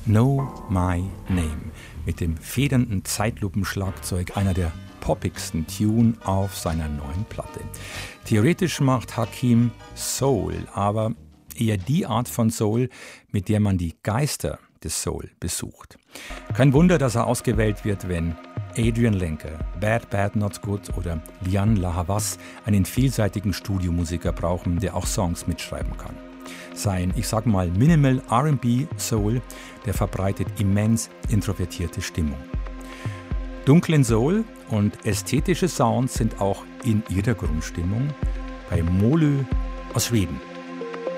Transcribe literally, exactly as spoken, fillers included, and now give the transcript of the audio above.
Know My Name mit dem federnden Zeitlupenschlagzeug, einer der poppigsten Tune auf seiner neuen Platte. Theoretisch macht Hakim Soul, aber eher die Art von Soul, mit der man die Geister des Soul besucht. Kein Wunder, dass er ausgewählt wird, wenn Adrian Lenker, Bad Bad Not Good oder Lian La Havas einen vielseitigen Studiomusiker brauchen, der auch Songs mitschreiben kann. Sein, ich sag mal, Minimal R and B Soul, der verbreitet immens introvertierte Stimmung. Dunklen Soul und ästhetische Sounds sind auch in ihrer Grundstimmung bei Molö aus Schweden.